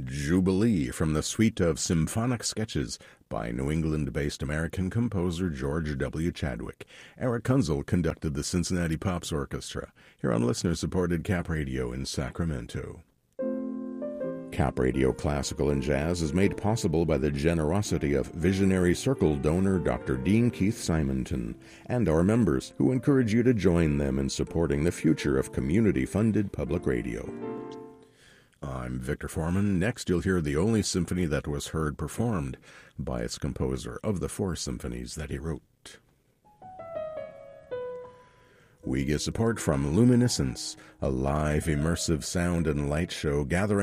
Jubilee from the suite of symphonic sketches by New England-based American composer George W. Chadwick. Eric Kunzel conducted the Cincinnati Pops Orchestra here on listener-supported Cap Radio in Sacramento. Cap Radio Classical and Jazz is made possible by the generosity of Visionary Circle donor Dr. Dean Keith Simonton and our members, who encourage you to join them in supporting the future of community-funded public radio. I'm Victor Foreman. Next, you'll hear the only symphony that was heard performed by its composer of the 4 symphonies that he wrote. We get support from Luminescence, a live immersive sound and light show gathering